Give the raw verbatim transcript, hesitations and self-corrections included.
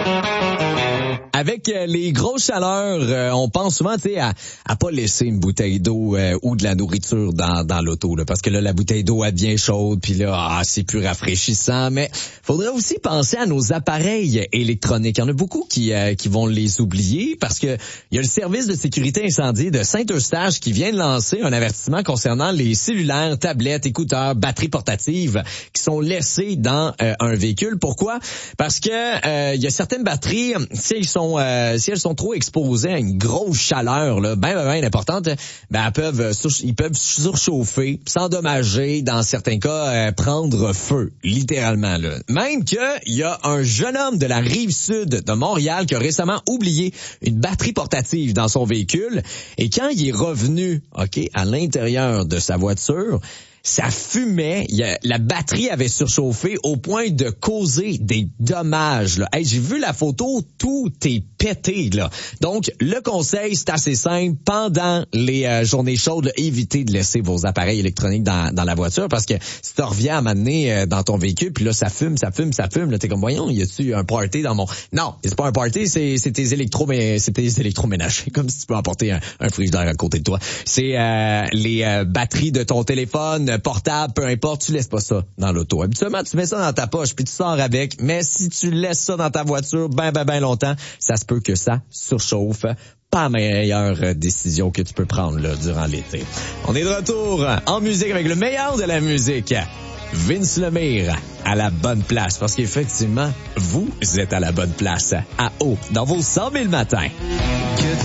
Avec euh, les grosses chaleurs, euh, on pense souvent, tu sais, à, à pas laisser une bouteille d'eau euh, ou de la nourriture dans, dans l'auto, là, parce que là, la bouteille d'eau est bien chaude, puis là, ah, c'est plus rafraîchissant. Mais faudrait aussi penser à nos appareils électroniques. Il y en a beaucoup qui euh, qui vont les oublier parce que il y a le service de sécurité incendie de Saint-Eustache qui vient de lancer un avertissement concernant les cellulaires, tablettes, écouteurs, batteries portatives qui sont laissés dans euh, un véhicule. Pourquoi? Parce que euh, il y a certaines batteries, si elles sont Euh, si elles sont trop exposées à une grosse chaleur, là, ben, ben, ben importante, ben, elles peuvent, sur, ils peuvent surchauffer, s'endommager, dans certains cas, euh, prendre feu, littéralement, là. Même que, il y a un jeune homme de la rive sud de Montréal qui a récemment oublié une batterie portative dans son véhicule, et quand il est revenu, ok, à l'intérieur de sa voiture, ça fumait, y a, la batterie avait surchauffé au point de causer des dommages. Là. Hey, j'ai vu la photo, tout est pété. Là. Donc, le conseil, c'est assez simple. Pendant les euh, journées chaudes, là, évitez de laisser vos appareils électroniques dans, dans la voiture parce que si tu reviens à m'amener euh, dans ton véhicule, puis là, ça fume, ça fume, ça fume, là, t'es comme, voyons, y a-tu un party dans mon... Non, c'est pas un party, c'est, c'est tes électro, c'est tes électroménagers, comme si tu peux emporter un, un frigidaire à côté de toi. C'est euh, les euh, batteries de ton téléphone, portable, peu importe, tu laisses pas ça dans l'auto. Habituellement, tu mets ça dans ta poche puis tu sors avec, mais si tu laisses ça dans ta voiture ben ben ben longtemps, ça se peut que ça surchauffe. Pas la meilleure décision que tu peux prendre là durant l'été. On est de retour en musique avec le meilleur de la musique. Vince Lemire à la bonne place parce qu'effectivement, vous êtes à la bonne place. À haut, dans vos cent mille matins.